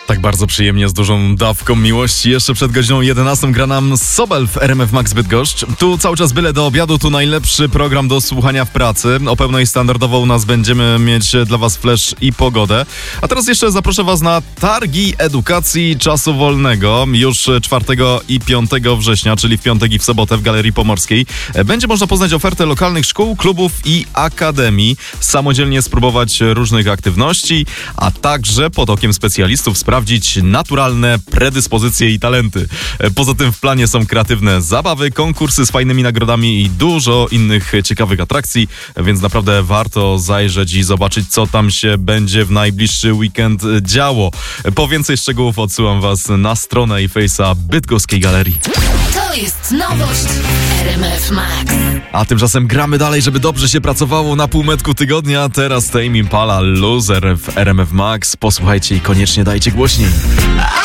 Tak bardzo przyjemnie, z dużą dawką miłości. Jeszcze przed godziną 11 gra nam Sobel w RMF Max Bydgoszcz. Tu cały czas byle do obiadu, tu najlepszy program do słuchania w pracy. O pełnej standardowo u nas będziemy mieć dla was flash i pogodę. A teraz jeszcze zaproszę was na Targi Edukacji Czasu Wolnego. Już 4 i 5 września, czyli w piątek i w sobotę w Galerii Pomorskiej. Będzie można poznać ofertę lokalnych szkół, klubów i akademii. Samodzielnie spróbować różnych aktywności, a także pod okiem specjalistów sprawdzić naturalne predyspozycje i talenty. Poza tym w planie są kreatywne zabawy, konkursy z fajnymi nagrodami i dużo innych ciekawych atrakcji, więc naprawdę warto zajrzeć i zobaczyć, co tam się będzie w najbliższy weekend działo. Po więcej szczegółów odsyłam was na stronę i face'a Bydgoskiej Galerii. To jest nowość w RMF Max. A tymczasem gramy dalej, żeby dobrze się pracowało na półmetku tygodnia. Teraz Tame Impala Loser w RMF Max. Posłuchajcie i koniecznie dajcie głośniej.